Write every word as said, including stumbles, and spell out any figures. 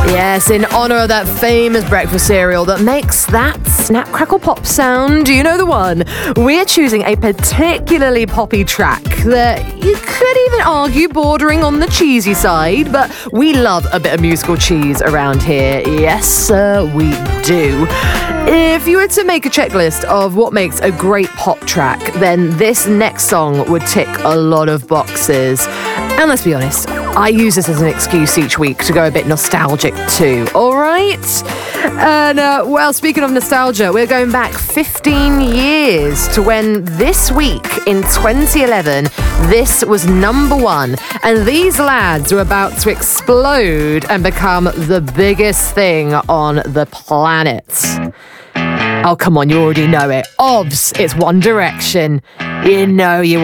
Yes, in honour of that famous breakfast cereal that makes that snap, crackle, pop sound. Do you know the one? We're choosing a particularly poppy track that you could even argue bordering on the cheesy side, but we love a bit of musical cheese around here. Yes, sir, we do. If you were to make a checklist of what makes a great pop track, then this next song would tick a lot of boxes. And let's be honest, I use this as an excuse each week to go a bit nostalgic too, all right? And, uh, well, speaking of nostalgia, we're going back fifteen years to when this week in twenty eleven, this was number one. And these lads were about to explode and become the biggest thing on the planet. Oh, come on, you already know it. Obvs, it's One Direction. You know you